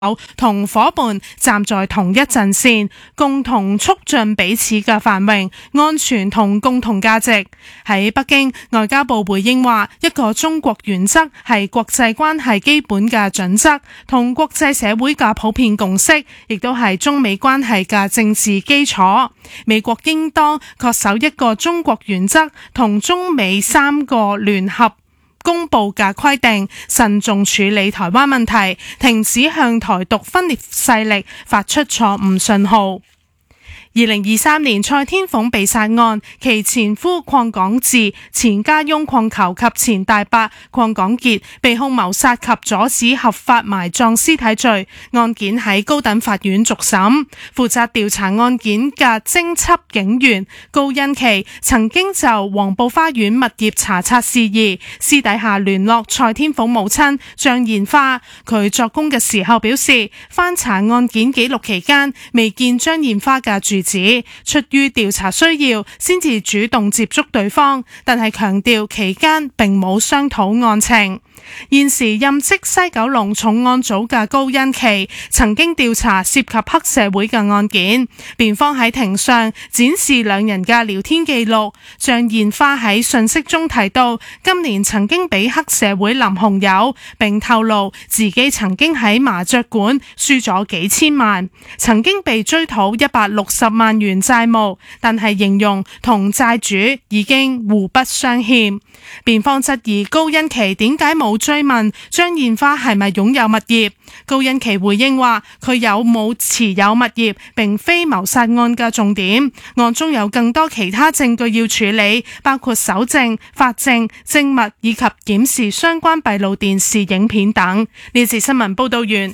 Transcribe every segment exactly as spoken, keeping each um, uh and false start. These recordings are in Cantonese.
同伙伴站在同一陣線，共同促進彼此嘅繁榮、安全同共同價值。喺北京，外交部回應話，一個中國原則係國際關係基本嘅準則，同國際社會嘅普遍共識，亦都係中美關係嘅政治基礎。美國應當恪守一個中國原則同中美三個聯合公布嘅規定，慎重處理台灣問題，停止向台獨分裂勢力發出錯誤信號。二零二三年蔡天鳳被殺案，其前夫鄺港智、前家翁鄺球及前大伯鄺港傑被控謀殺及阻止合法埋葬屍體罪，案件喺高等法院續審。負責調查案件嘅偵緝警員高恩琪曾經就黃埔花園物業查冊事宜私底下聯絡蔡天鳳母親張燕花，佢作供嘅時候表示，翻查案件記錄期間未見張燕花嘅住指出於調查需要先至主動接觸對方，但係強調期間並冇商討案情。現時任職西九龍重案組嘅高恩琪曾經調查涉及黑社會嘅案件，辯方喺庭上展示兩人嘅聊天記錄。張燕花喺訊息中提到今年曾經俾黑社會淋紅油，並透露自己曾經喺麻雀館輸咗幾千萬，曾經被追討一百六十萬元債務，但係形容同債主已經互不相欠。辯方質疑高恩琪點解冇追問張燕花係咪擁有物業，高恩琪回應話佢有冇持有物業並非謀殺案嘅重點，案中有更多其他證據要處理，包括搜證、法證、證物以及檢視相關閉路電視影片等。呢次新聞報道完。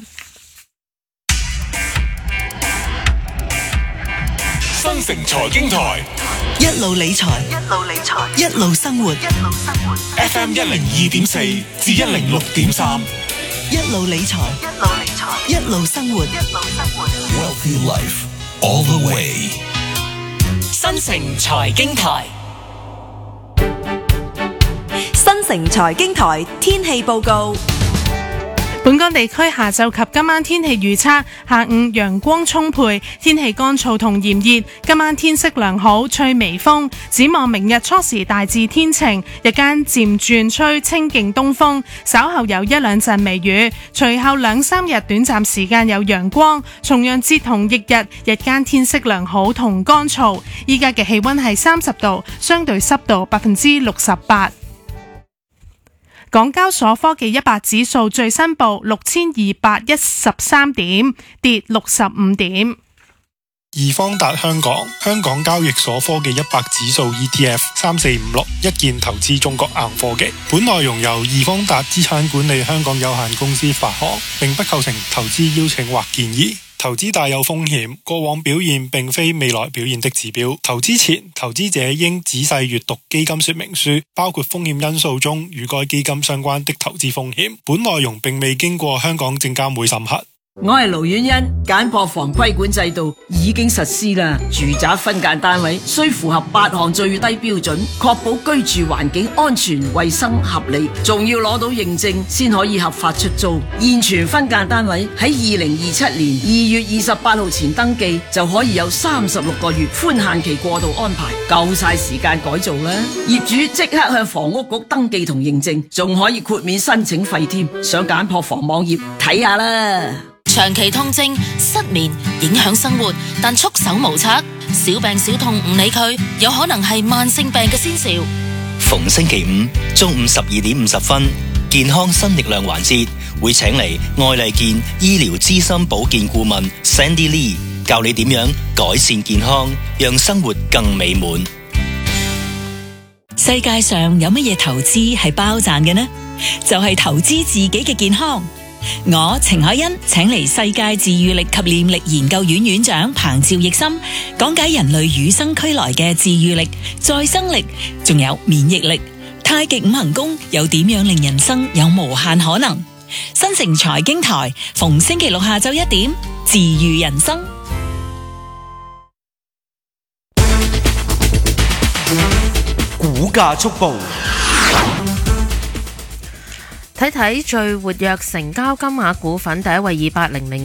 新城財經台一路理財，一路理財，一路生活，一路生活。 F M 一零二點四至一零六點三， 一路理財，一路理財，一路生活，一路生活。 Wealthy Life all the way。 新城財經台， 新城財經台天氣報告。 本港地區下晝及今晚天氣預測：下午陽光充沛，天氣乾燥同炎熱，今晚天色良好，吹微風。展望明日初時大致天晴，日間漸轉吹清勁東風，稍後有一兩陣微雨，隨後兩三日短暫時間有陽光。重陽節同翌日日間天色良好同乾燥。依家嘅氣溫係三十度，相對濕度百分之六十八。港交所科技一百指數最新報六千二百一十三點，跌六十五點。 易方達香港香港交易所科技一百指數 E T F 三四五六一鍵投資中國硬科技。本內容由易方達資產管理香港有限公司發行，並不構成投資邀請或建議。投資大有風險，過往表現並非未來表現的指標。投資前，投資者應仔細閱讀基金說明書，包括風險因素中與該基金相關的投資風險。本內容並未經過香港證監會審核。 我係盧婉欣，簡樸房規管制度已經實施啦。住宅分間單位需符合八項最低標準，確保居住環境安全、衛生、合理，仲要攞到認證先可以合法出租。現存分間單位喺二零二七年二月二十八號前登記，就可以有三十六個月寬限期過渡安排，夠晒時間改造啦。業主即刻向房屋局登記同認證，仲可以豁免申請費添。上簡樸房網頁睇下啦。 長期痛症、失眠影響生活，但束手無策，小病小痛唔理佢，有可能係慢性病嘅先兆。 逢星期五中午十二點五十分，健康新力量環節會請嚟愛麗健醫療資深保健顧問 Sandy Lee 教你點樣改善健康，讓生活更美滿。 世界上有乜嘢投資係包賺嘅呢？就係投資自己嘅健康。我程海欣請嚟世界治癒力及念力研究院院長彭趙奕森講解人類與生俱來嘅治癒力、再生力，仲有免疫力。太極五行功又點樣令人生有無限可能？新城財經台逢星期六下晝一點，治癒人生。 股價速報。 睇睇最活躍成交金額股份，第一位二八零零